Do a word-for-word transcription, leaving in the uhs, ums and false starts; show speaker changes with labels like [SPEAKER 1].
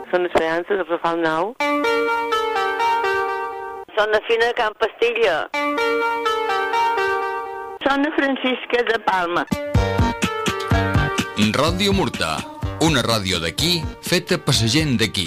[SPEAKER 1] Són Esperança, de Rafal Nou.
[SPEAKER 2] Són de Fina de Can Pastilla.
[SPEAKER 1] Són de Francisca de Palma.
[SPEAKER 3] Ràdio Murta, una ràdio d'aquí, feta per la gent d'aquí.